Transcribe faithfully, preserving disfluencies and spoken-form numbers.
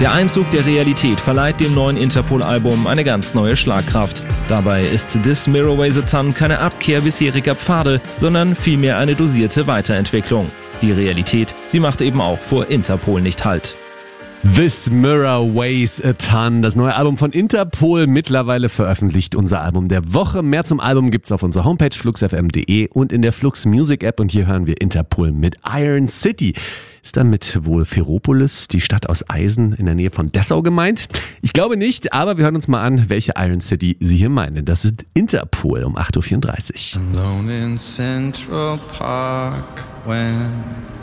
Der Einzug der Realität verleiht dem neuen Interpol-Album eine ganz neue Schlagkraft. Dabei ist This Mirror Weighs a Ton keine Abkehr bisheriger Pfade, sondern vielmehr eine dosierte Weiterentwicklung. Die Realität, sie macht eben auch vor Interpol nicht Halt. This Mirror Weighs a Ton, das neue Album von Interpol, mittlerweile veröffentlicht, unser Album der Woche. Mehr zum Album gibt's auf unserer Homepage flux f m punkt d e und in der Flux Music App, und hier hören wir Interpol mit Iron City. Ist damit wohl Ferropolis, die Stadt aus Eisen in der Nähe von Dessau, gemeint? Ich glaube nicht, aber wir hören uns mal an, welche Iron City sie hier meinen. Das ist Interpol um acht Uhr vierunddreißig. Alone in Central Park when